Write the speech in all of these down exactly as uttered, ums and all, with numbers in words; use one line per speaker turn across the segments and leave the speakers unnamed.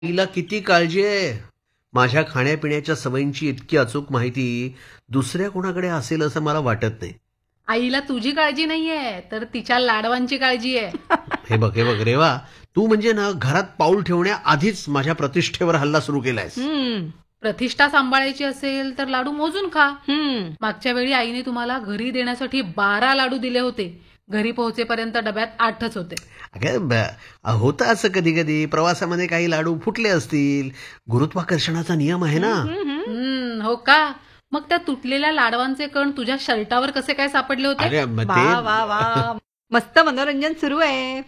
तिला किती काळजी आहे. माझ्या खाण्यापिण्याच्या सवयींची इतकी अचूक माहिती दुसऱ्या कोणाकडे असेल असं मला वाटत नाही.
आईला तुझी काळजी नाहीये तर तिच्या लाडवांची काळजी आहे.
हे बघ हे बघ रेवा, तू म्हणजे ना घरात पाऊल ठेवण्याआधीच माझ्या प्रतिष्ठेवर हल्ला सुरू केलायस.
हम्म
प्रतिष्ठा सांभाळायची असेल तर लाडू मोजून खा.
हम्म
मागच्या वेळी आईने तुम्हाला घरी देण्यासाठी बारा लाडू दिले होते. घरी पोहोचेपर्यंत डब्यात आठच होते.
अगं ब- होतं असं कधी कधी, प्रवासामध्ये काही लाडू फुटले असतील. गुरुत्वाकर्षणाचा नियम आहे ना.
हम्म हो का? मग त्या तुटलेल्या लाडवांचे कण तुझ्या शर्टावर कसे काय सापडले होते?
अरे मग
वा
ते
वा वा मस्त मनोरंजन सुरू आहे.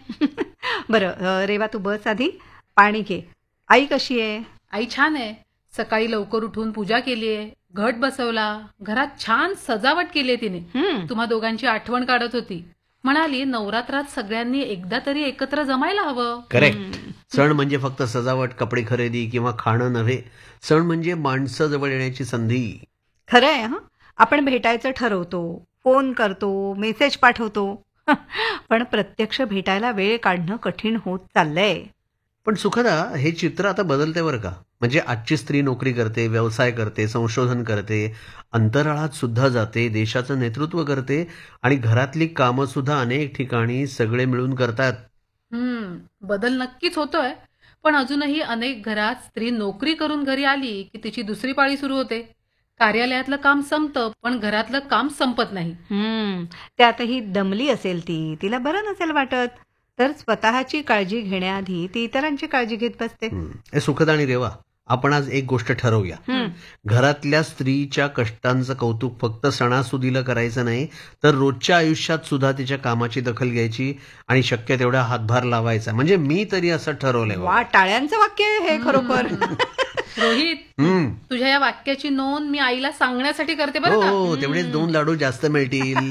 बरं अ, रेवा तू बस आधी, पाणी घे. आई कशी आहे?
आई छान आहे. सकाळी लवकर उठून पूजा केलीये, घट बसवला, घरात छान सजावट केलीये तिने.
हम्म
तुम्हा दोघांची आठवण काढत होती. म्हणाली नवरात्रात सगळ्यांनी एकदा तरी एकत्र जमायला हवं.
करेक्ट. सण म्हणजे फक्त सजावट, कपडे खरेदी किंवा खाणं नव्हे. सण म्हणजे माणसं जवळ येण्याची संधी.
खरं आहे हा. आपण भेटायचं ठरवतो, फोन करतो, मेसेज पाठवतो, पण प्रत्यक्ष भेटायला वेळ काढणं कठीण होत चाललंय.
पण सुखदा, हे चित्र आता बदलते बरं का. म्हणजे आजची स्त्री नोकरी करते, व्यवसाय करते, संशोधन करते, अंतराळात सुद्धा जाते, देशाचं नेतृत्व करते आणि घरातली कामं सुद्धा अनेक ठिकाणी सगळे मिळून करतात.
हम्म बदल नक्कीच होतोय. पण अजूनही अनेक घरात स्त्री नोकरी करून घरी आली की तिची दुसरी पाळी सुरू होते. कार्यालयातलं काम संपतं पण घरातलं काम संपत नाही.
हम्म त्यातही दमली असेल ती, तिला बरं नसेल वाटत, तर स्वतःची काळजी घेण्याआधी ती इतरांची काळजी घेत बसते.
हं. हे सुखदा आणि रेवा, आपण आज एक गोष्ट ठरवूया.
हम्म
घरातल्या स्त्रीच्या कष्टांचं कौतुक फक्त सणासुदीला करायचं नाही, तर रोजच्या आयुष्यात सुद्धा तिच्या कामाची दखल घ्यायची आणि शक्य तेवढा हातभार लावायचा. म्हणजे मी तरी असं ठरवलंय बाबा.
वा, टाळ्यांचं वाक्य आहे हे खरोखर.
रोहित,
हं.
तुझ्या या वाक्याची नोंद मी आईला सांगण्यासाठी करते बरं का.
हो, तेवढेच दोन लाडू जास्त मिळतील.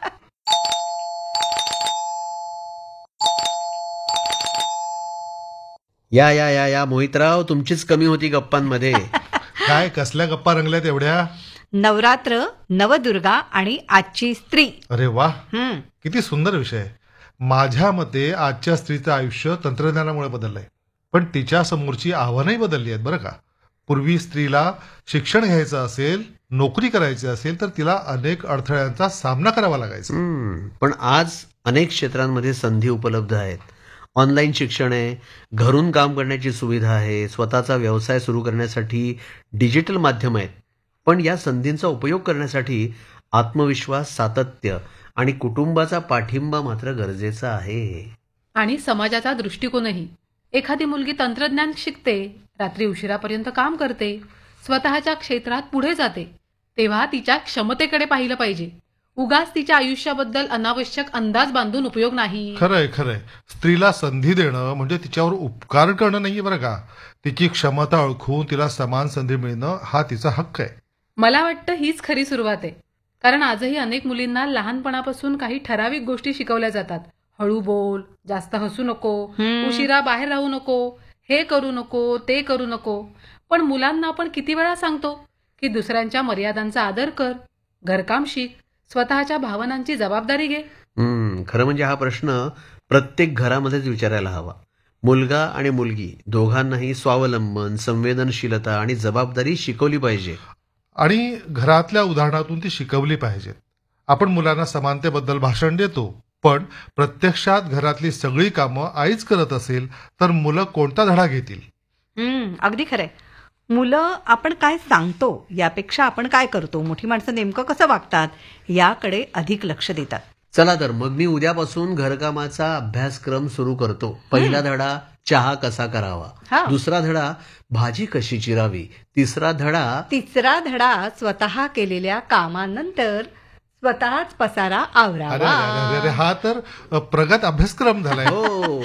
या या या या मोहितराव, तुमचीच कमी होती गप्पांमध्ये.
काय कसल्या गप्पा रंगल्यात एवढ्या?
नवरात्र, नवदुर्गा आणि आजची स्त्री.
अरे वा,
हम्म
किती सुंदर विषय आहे. माझ्या मते आजच्या स्त्रीचं आयुष्य तंत्रज्ञानामुळे बदललंय, पण तिच्या समोरची आव्हानही बदलली आहेत बरं का. पूर्वी स्त्रीला शिक्षण घ्यायचं असेल, नोकरी करायची असेल तर तिला अनेक अडथळ्यांचा सामना करावा लागायचा.
हं. पण आज अनेक क्षेत्रांमध्ये संधी उपलब्ध आहेत. ऑनलाईन शिक्षण आहे, घरून काम करण्याची सुविधा आहे, स्वतःचा व्यवसाय सुरू करण्यासाठी डिजिटल माध्यम आहेत. पण या संधींचा उपयोग करण्यासाठी आत्मविश्वास, सातत्य आणि कुटुंबाचा पाठिंबा मात्र गरजेचा आहे.
आणि समाजाचा दृष्टिकोनही. एखादी मुलगी तंत्रज्ञान शिकते, रात्री उशिरापर्यंत काम करते, स्वतःच्या क्षेत्रात पुढे जाते, तेव्हा तिच्या क्षमतेकडे पाहिलं पाहिजे. उगाच तिच्या आयुष्याबद्दल अनावश्यक अंदाज बांधून उपयोग नाही.
खरंय खरंय. स्त्रीला संधी देणं म्हणजे तिच्यावर उपकार करणं नाहीये बरं का. तिची क्षमता ओळखून तिला समान संधी मिळणं हा तिचा हक्क आहे.
मला वाटतं हीच खरी सुरुवात आहे. कारण आजही अनेक मुलींना लहानपणापासून काही ठराविक गोष्टी शिकवल्या जातात. हळू बोल, जास्त हसू नको,
हम्म.
उशिरा बाहेर राहू नको, हे करू नको, ते करू नको. पण मुलांना आपण किती वेळा सांगतो की दुसऱ्यांच्या मर्यादांचा आदर कर, घरकाम शिक, स्वतःच्या भावनांची जबाबदारी घे.
हं. खरं म्हणजे हा प्रश्न प्रत्येक घरामध्येच विचारायला हवा. मुलगा आणि मुलगी दोघांनाही स्वावलंबन, संवेदनशीलता आणि जबाबदारी शिकवली पाहिजे.
आणि घरातल्या उदाहरणातून ती शिकवली पाहिजेत. आपण मुलांना समानतेबद्दल भाषण देतो, पण प्रत्यक्षात घरातली सगळी कामं आईच करत असेल तर मुलं कोणता धडा घेतील?
हम्म अगदी खरंय. मुलं आपण काय सांगतो यापेक्षा आपण काय करतो, मोठी माणसं नेमकं कसं वागतात याकडे अधिक लक्ष देतात.
चला तर मग मी उद्यापासून घरकामाचा अभ्यासक्रम सुरू करतो. पहिला धडा चहा कसा करावा,
हा.
दुसरा धडा भाजी कशी चिरावी, तिसरा धडा
तिसरा धडा स्वतः केलेल्या कामानंतर स्वतःच पसारा
अरे अरे अरे अरे,
आवरावा.
हा तर अ, प्रगत अभ्यासक्रम झालाय.
हो.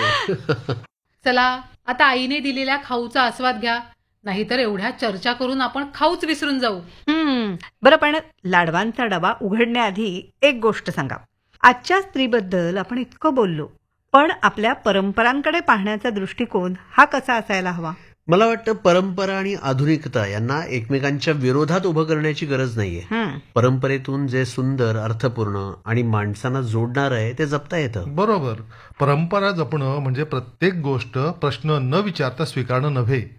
चला आता आईने दिलेल्या खाऊचा आस्वाद घ्या, नाहीतर एवढ्या चर्चा करून आपण खाऊच विसरून जाऊ.
हम्म बरं, पण लाडवांचा डबा उघडण्याआधी एक गोष्ट सांगा. आजच्या स्त्रीबद्दल आपण इतकं बोललो, पण आपल्या परंपरांकडे पाहण्याचा दृष्टिकोन हा कसा असायला हवा?
मला वाटतं परंपरा आणि आधुनिकता यांना एकमेकांच्या विरोधात उभं करण्याची गरज नाहीये.
हं,
परंपरेतून जे सुंदर, अर्थपूर्ण आणि माणसांना जोडणार आहे ते जपता येतं.
बरोबर. परंपरा जपणं म्हणजे प्रत्येक गोष्ट प्रश्न न विचारता स्वीकारणं नव्हे,